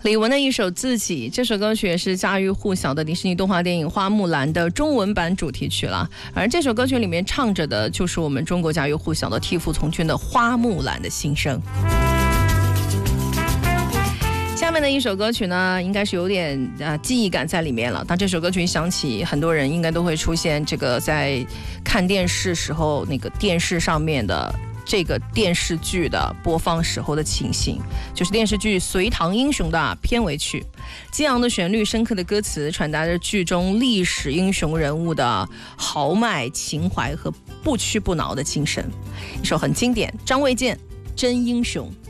李玟的一首《自己》，这首歌曲也是家喻户晓的迪士尼动画电影《花木兰》的中文版主题曲了。而这首歌曲里面唱着的就是我们中国家喻户晓的替父从军的花木兰的心声。下面的一首歌曲呢，应该是有点记忆感在里面了。当这首歌曲一响起，很多人应该都会出现这个在看电视时候那个电视上面的这个电视剧的播放时候的情形，就是电视剧《隋唐英雄》的片尾曲。激昂的旋律，深刻的歌词，传达着剧中历史英雄人物的豪迈情怀和不屈不挠的精神。一首很经典，张卫健《真英雄》。